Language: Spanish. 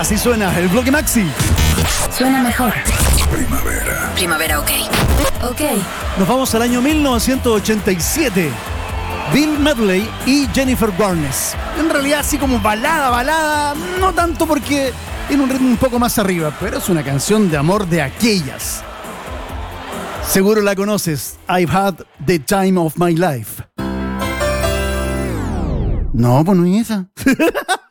Así suena el bloque maxi. Suena mejor. Primavera. Primavera, ok. Ok. Nos vamos al año 1987. Bill Medley y Jennifer Warnes. En realidad así como balada, no tanto porque tiene un ritmo un poco más arriba, pero es una canción de amor de aquellas. Seguro la conoces. I've had the time of my life. No, pues no es esa.